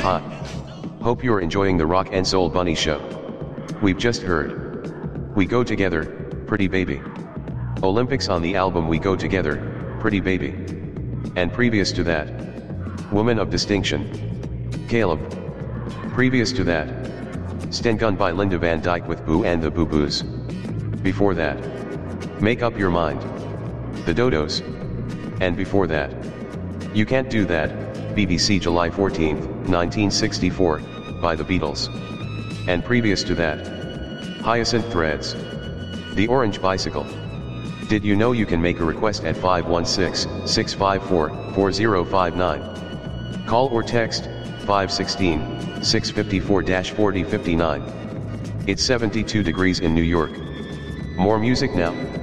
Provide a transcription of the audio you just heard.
Hi. Hope you're enjoying the Rock and Soul Bunny show. We've just heard We Go Together, Pretty Baby. Olympics on the album We Go Together, Pretty Baby. And previous to that, Woman of Distinction, Caleb. Previous to that, Stengun by Linda Van Dyke with Boo and the Boo Boos. Before that, Make Up Your Mind, The Dodos. And before that, You Can't Do That, BBC July 14, 1964, by the Beatles. And previous to that, Hyacinth Threads, The Orange Bicycle. Did you know you can make a request at 516-654-4059? Call or text 516-654-4059. It's 72 degrees in New York. More music now.